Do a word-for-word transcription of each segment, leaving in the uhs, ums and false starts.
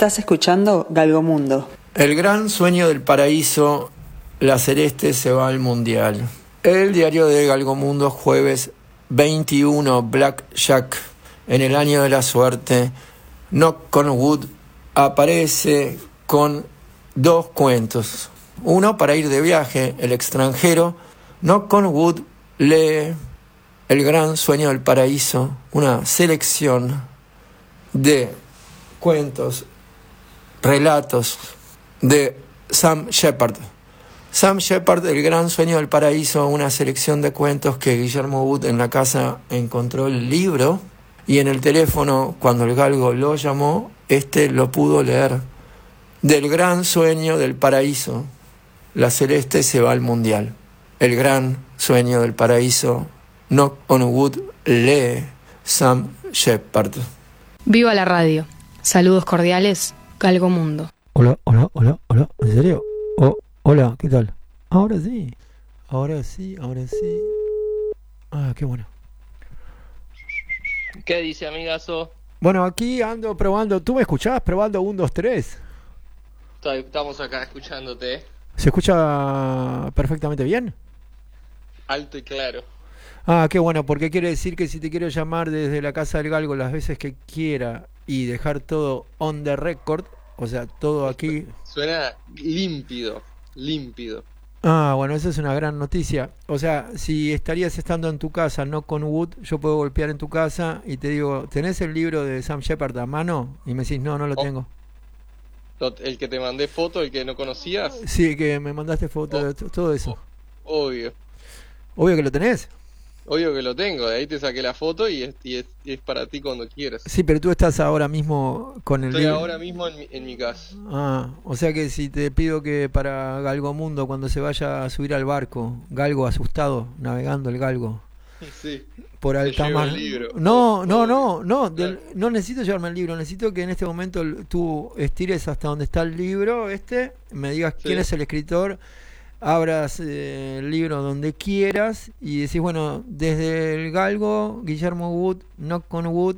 Estás escuchando Galgomundo. El gran sueño del paraíso, la celeste se va al mundial. El diario de Galgomundo, jueves veintiuno, Blackjack, en el año de la suerte. Knock on Wood aparece con dos cuentos. Uno para ir de viaje, el extranjero. Knock on Wood lee El gran sueño del paraíso, una selección de cuentos, relatos de Sam Shepard. Sam Shepard, El gran sueño del paraíso, una selección de cuentos que Guillermo Wood en la casa encontró el libro y en el teléfono, cuando el galgo lo llamó, este lo pudo leer. Del gran sueño del paraíso, la celeste se va al mundial. El gran sueño del paraíso, Knock on Wood lee Sam Shepard. Viva la radio. Saludos cordiales, Galgomundo. Hola, hola, hola, hola. ¿En serio? Oh, hola, ¿qué tal? Ahora sí. Ahora sí, ahora sí. Ah, qué bueno. ¿Qué dice, amigazo? Bueno, aquí ando probando. ¿Tú me escuchás? Probando un, dos, tres. Estamos acá escuchándote. ¿Se escucha perfectamente bien? Alto y claro. Ah, qué bueno, porque quiere decir que si te quiero llamar desde la casa del galgo las veces que quiera y dejar todo on the record, o sea, todo aquí... Suena límpido, límpido. Ah, bueno, eso es una gran noticia. O sea, si estarías estando en tu casa, no con Wood, yo puedo golpear en tu casa y te digo, ¿tenés el libro de Sam Shepard a mano? Y me decís, no, no lo oh. tengo. ¿El que te mandé foto, el que no conocías? Sí, que me mandaste foto, oh. de todo eso. Oh. Obvio. ¿Obvio que lo tenés? Obvio que lo tengo, de ahí te saqué la foto y es, y es, y es para ti cuando quieras. Sí, pero tú estás ahora mismo con el Estoy libro. ahora mismo en mi, en mi casa. Ah, o sea que si te pido que para Galgomundo, cuando se vaya a subir al barco, Galgo asustado, navegando el Galgo. Sí. Por alta mar. No, no, no, no, del, no necesito llevarme el libro, necesito que en este momento tú estires hasta donde está el libro este, me digas sí. quién es el escritor. Abras eh, el libro donde quieras y decís, bueno, desde el galgo, Guillermo Wood, Knock on Wood,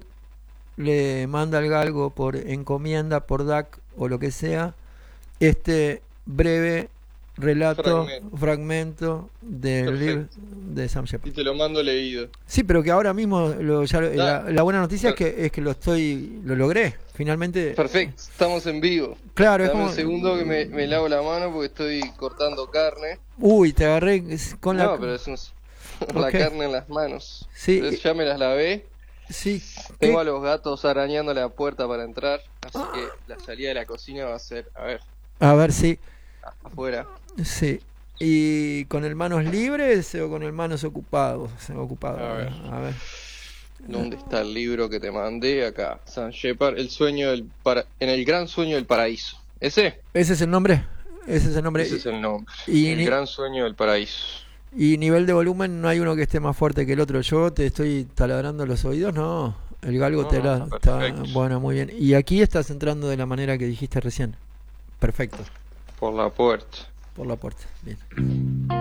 le manda al galgo por encomienda, por D A C o lo que sea, este breve relato, fragmento, fragmento del libro de Sam Shepard. Y te lo mando leído. Sí, pero que ahora mismo lo, ya, la, la buena noticia es que es que lo estoy, lo logré, finalmente. Perfecto, estamos en vivo. Claro, Dame es como... un segundo que me, me lavo la mano porque estoy cortando carne. Uy, te agarré con la... No, pero es un... la okay. carne en las manos. Sí. Entonces ya me las lavé. Sí. Tengo ¿Qué? a los gatos arañando la puerta para entrar, así ah. que la salida de la cocina va a ser, a ver. A ver, sí. Afuera. Sí. ¿Y con el manos libres o con el manos ocupados? Ocupado. A ver. A ver. ¿Dónde está el libro que te mandé? Acá, Sam Shepard, el sueño del para... en el gran sueño del paraíso. ¿Ese? ¿Ese es el nombre? Ese es el nombre. Ese es el nombre. Y el ni... gran sueño del paraíso. Y nivel de volumen, no hay uno que esté más fuerte que el otro. Yo te estoy taladrando los oídos, no. El galgo no, te la no, está bueno, muy bien. Y aquí estás entrando de la manera que dijiste recién. Perfecto. Por la puerta. Por la puerta, bien.